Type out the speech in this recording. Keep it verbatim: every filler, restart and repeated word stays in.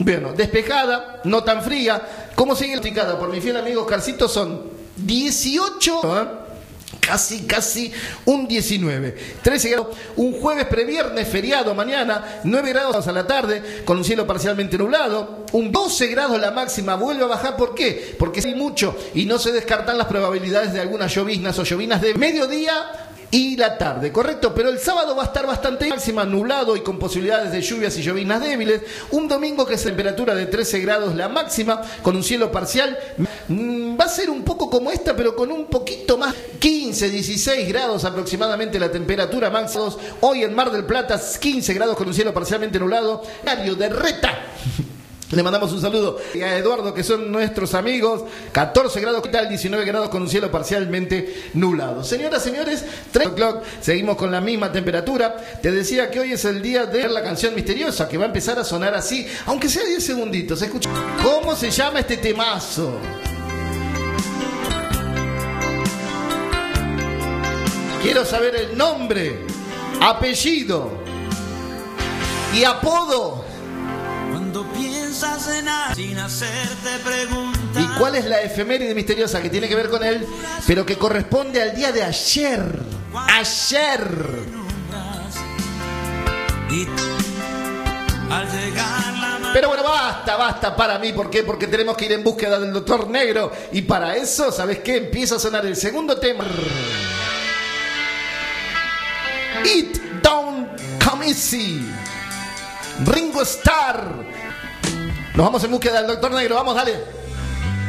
Bueno, despejada, no tan fría. ¿Cómo sigue el picada? Por mi fiel amigo Oscarcito son dieciocho, ¿eh? Casi, casi un diecinueve. trece grados, un jueves previernes, feriado mañana, nueve grados a la tarde, con un cielo parcialmente nublado. Un doce grados la máxima, vuelve a bajar. ¿Por qué? Porque hay mucho y no se descartan las probabilidades de algunas lloviznas o llovinas de mediodía y la tarde, correcto, pero el sábado va a estar bastante máxima, nublado y con posibilidades de lluvias y llovinas débiles. Un domingo que es temperatura de trece grados la máxima, con un cielo parcial. Mm, va a ser un poco como esta, pero con un poquito más, quince, dieciséis grados aproximadamente la temperatura máxima. Hoy en Mar del Plata, quince grados con un cielo parcialmente nublado. Mario de Reta. Le mandamos un saludo a Eduardo, que son nuestros amigos. catorce grados, diecinueve grados con un cielo parcialmente nublado. Señoras, señores, tres o'clock, seguimos con la misma temperatura. Te decía que hoy es el día de la canción misteriosa, que va a empezar a sonar así, aunque sea diez segunditos. Escucha. ¿Cómo se llama este temazo? Quiero saber el nombre, apellido y apodo. Cuando piensas en algo sin hacerte preguntas. ¿Y cuál es la efeméride misteriosa que tiene que ver con él, pero que corresponde al día de ayer? Ayer. Y al llegar la Pero bueno, basta, basta para mí. ¿Por qué? Porque tenemos que ir en búsqueda del Doctor Negro. Y para eso, ¿sabes qué? Empieza a sonar el segundo tema. It Don't Come Easy. Ringo Starr. Nos vamos en búsqueda del Doctor Negro. Vamos, dale.